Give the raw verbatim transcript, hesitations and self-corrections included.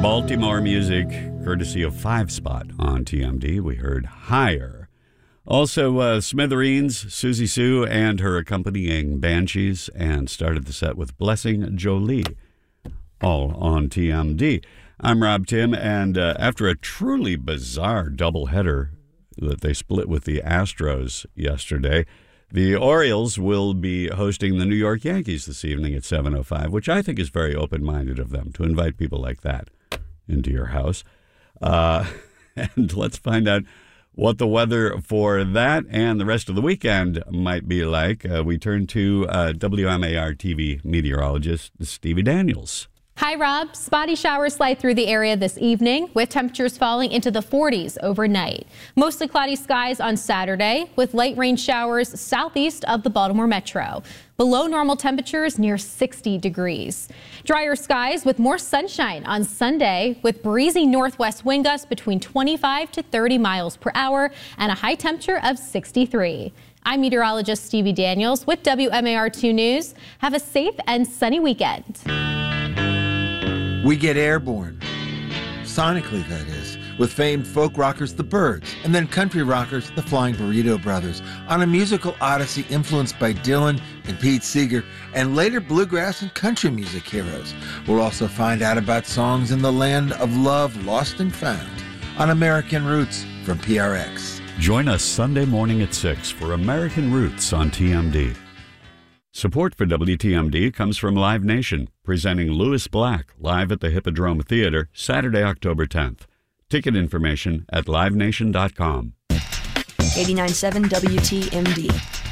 Baltimore music, courtesy of Five Spot on T M D. We heard Higher. Also, uh, Smithereens, Susie Sue, and her accompanying Banshees, and started the set with Blessing Jolie, all on T M D. I'm Rob Tim, and uh, after a truly bizarre doubleheader that they split with the Astros yesterday, the Orioles will be hosting the New York Yankees this evening at seven oh five, which I think is very open-minded of them to invite people like that into your house. Uh, and let's find out what the weather for that and the rest of the weekend might be like. Uh, we turn to uh, W M A R T V meteorologist Stevie Daniels. Hi, Rob. Spotty showers slide through the area this evening, with temperatures falling into the forties overnight. Mostly cloudy skies on Saturday, with light rain showers southeast of the Baltimore metro. Below normal temperatures near sixty degrees. Drier skies with more sunshine on Sunday, with breezy northwest wind gusts between twenty-five to thirty miles per hour and a high temperature of sixty-three. I'm meteorologist Stevie Daniels with W M A R two News. Have a safe and sunny weekend. We get airborne, sonically that is, with famed folk rockers The Byrds, and then country rockers the Flying Burrito Brothers, on a musical odyssey influenced by Dylan and Pete Seeger, and later bluegrass and country music heroes. We'll also find out about songs in the land of love lost and found on American Roots from P R X. Join us Sunday morning at six for American Roots on T M D. Support for W T M D comes from Live Nation, presenting Lewis Black live at the Hippodrome Theater Saturday, October tenth. Ticket information at live nation dot com. eighty-nine point seven W T M D.